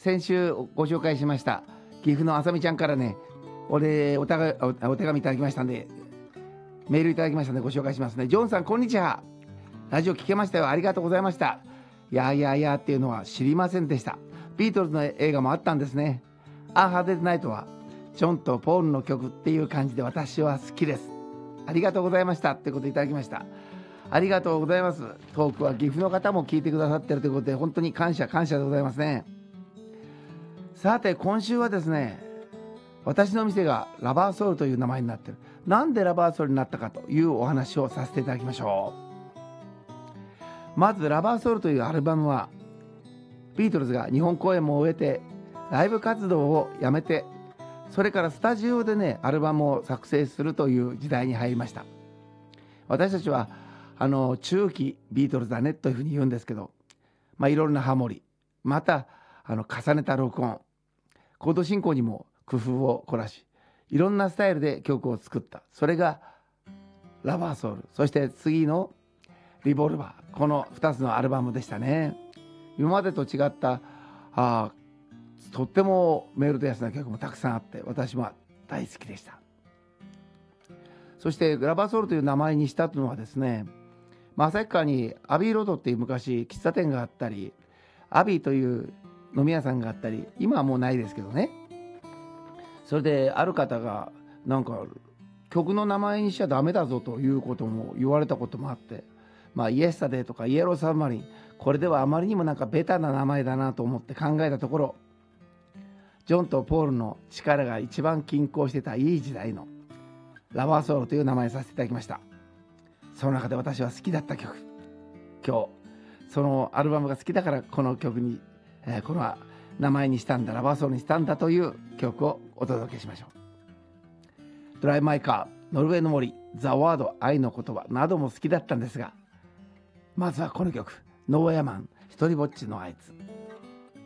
先週ご紹介しました岐阜のあさみちゃんからね、お手紙いただきましたんで、メールいただきましたのでご紹介しますね。ジョンさん、こんにちは。ラジオ聞けましたよ。ありがとうございました。やっていうのは知りませんでした。ビートルズの映画もあったんですね。アーハーデナイトはジョンとポールの曲っていう感じで私は好きです。ありがとうございましたってこといただきました。ありがとうございます。トークは岐阜の方も聞いてくださっているということで、本当に感謝でございますね。さて、今週はですね、私の店がラバーソウルという名前になっている。なんでラバーソウルになったかというお話をさせていただきましょう。まずラバーソウルというアルバムは、ビートルズが日本公演も終えてライブ活動をやめて、それからスタジオでねアルバムを作成するという時代に入りました。私たちは中期ビートルズだねというふうに言うんですけど、いろいろなハモリ、また重ねた録音、コード進行にも工夫を凝らし、いろんなスタイルで曲を作った。それがラバーソウル、そして次のリボルバー、この2つのアルバムでしたね。今までと違ったとってもメロディアスな曲もたくさんあって、私も大好きでした。そしてラバーソウルという名前にしたのはですね、旭川にアビーロードっていう昔喫茶店があったり、アビーという飲み屋さんがあったり、今はもうないですけどね。それである方がなんか曲の名前にしちゃダメだぞということも言われたこともあって、イエスタデーとかイエローサブマリン、これではあまりにもなんかベタな名前だなと思って考えたところ、ジョンとポールの力が一番均衡してたいい時代のラバーソウルという名前にさせていただきました。その中で私は好きだった曲、今日そのアルバムが好きだからこの曲に、この名前にしたんだ、ラバーソウルにしたんだという曲をお届けしましょう。ドライブマイカー、ノルウェーの森、ザワード、愛の言葉なども好きだったんですが、まずはこの曲、ノーエアマン、一人ぼっちのあいつ。